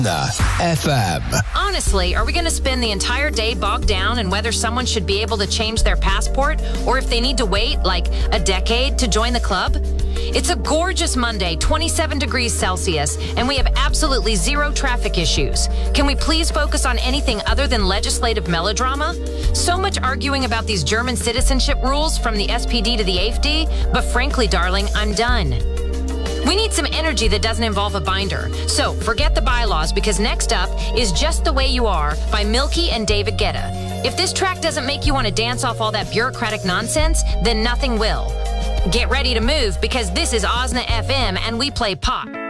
FM. Honestly, are we going to spend the entire day bogged down in whether someone should be able to change their passport or if they need to wait like a decade to join the club? It's a gorgeous Monday, 27 degrees Celsius, and we have absolutely zero traffic issues. Can we please focus on anything other than legislative melodrama? So much arguing about these German citizenship rules from the SPD to the AfD, but frankly, darling, I'm done. We need some energy that doesn't involve a binder. So forget the bylaws, because next up is Just the Way You Are by Milky and David Guetta. If this track doesn't make you want to dance off all that bureaucratic nonsense, then nothing will. Get ready to move, because this is Osna FM and we play pop.